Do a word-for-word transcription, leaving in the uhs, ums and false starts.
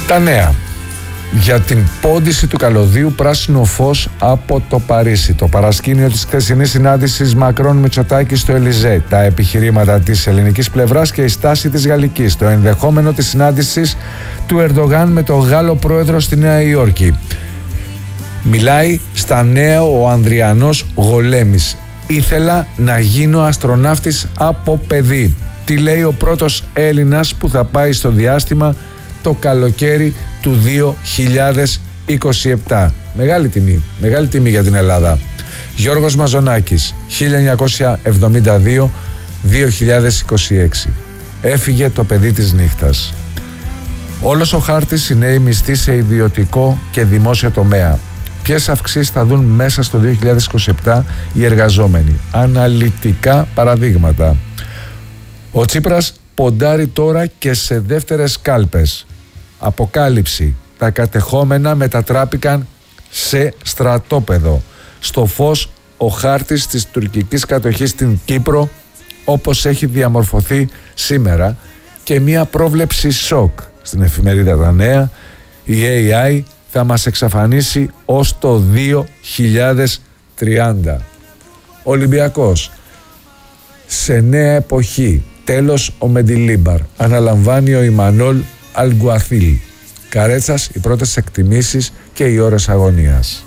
Τα νέα για την πόντιση του καλωδίου πράσινο φως από το Παρίσι, το παρασκήνιο της χθεσινής συνάντησης Μακρόν-Μητσοτάκη στο Ελιζέ, τα επιχειρήματα της ελληνικής πλευράς και η στάση της γαλλικής, το ενδεχόμενο της συνάντησης του Ερντογάν με τον Γάλλο πρόεδρο στη Νέα Υόρκη. Μιλάει στα νέα ο Ανδριανός Γολέμης. Ήθελα να γίνω αστροναύτης από παιδί. Τι λέει ο πρώτος Έλληνας που θα πάει στο διάστημα το καλοκαίρι του δύο χιλιάδες είκοσι επτά. Μεγάλη τιμή, μεγάλη τιμή για την Ελλάδα. Γιώργος Μαζονάκης, χίλια εννιακόσια εβδομήντα δύο με δύο χιλιάδες είκοσι έξι. Έφυγε το παιδί της νύχτας. Όλος ο χάρτης, οι νέοι μισθοί σε ιδιωτικό και δημόσιο τομέα. Ποιες αυξήσεις θα δουν μέσα στο δύο χιλιάδες είκοσι επτά οι εργαζόμενοι. Αναλυτικά παραδείγματα. Ο Τσίπρας ποντάρει τώρα και σε δεύτερες κάλπες. Αποκάλυψη. Τα κατεχόμενα μετατράπηκαν σε στρατόπεδο. Στο φως ο χάρτης της τουρκικής κατοχής στην Κύπρο, όπως έχει διαμορφωθεί σήμερα, και μια πρόβλεψη σοκ στην εφημερίδα Τα Νέα. Η έι άι θα μας εξαφανίσει ως το δύο χιλιάδες τριάντα. Ολυμπιακός. Σε νέα εποχή. Τέλος ο Μεντιλίμπαρ. Αναλαμβάνει ο Ιμανόλ Αλγκουαθίλ. Καρέτσας, οι πρώτες εκτιμήσεις και οι ώρες αγωνίας.